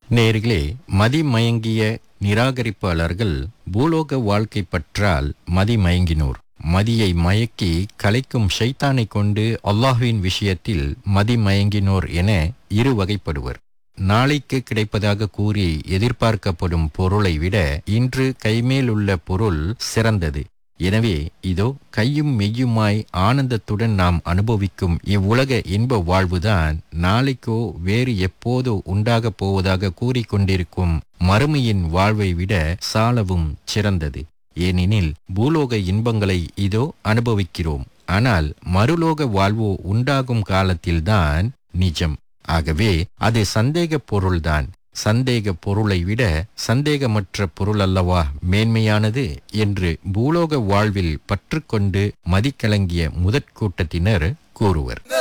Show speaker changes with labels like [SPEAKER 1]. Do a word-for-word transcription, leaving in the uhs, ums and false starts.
[SPEAKER 1] நேர்களே, மதிமயங்கிய நிராகரிப்பாளர்கள் பூலோக வாழ்க்கை பற்றால் மதிமயங்கினோர். மதியை மயக்கி கலைக்கும் ஷைத்தானை கொண்டு அல்லாஹ்வின் விஷயத்தில் மதிமயங்கினோர் என இரு வகைப்படுவர். நாளைக்கு கிடைப்பதாக கூறி எதிர்பார்க்கப்படும் பொருளை விட இன்று கைமேல் உள்ள பொருள் சிறந்தது. எனவே இதோ கையும் மெய்யுமாய் ஆனந்தத்துடன் நாம் அனுபவிக்கும் இவ்வுலக இன்ப வாழ்வுதான் நாளைக்கோ வேறு எப்போதோ உண்டாகப் போவதாக கூறிக்கொண்டிருக்கும் மறுமையின் வாழ்வை விட சாலவும் சிறந்தது. ஏனெனில் பூலோக இன்பங்களை இதோ அனுபவிக்கிறோம், ஆனால் மறுலோக வாழ்வோ உண்டாகும் காலத்தில்தான் நிஜம். ஆகவே அது சந்தேக பொருள்தான். சந்தேக பொருளை விட சந்தேகமற்ற பொருள் அல்லவா மேன்மையானது என்று பூலோக வாழ்வில் பற்றுக்கொண்டு மதிக்கலங்கிய முதற்கூட்டத்தினர் கூறுவர்.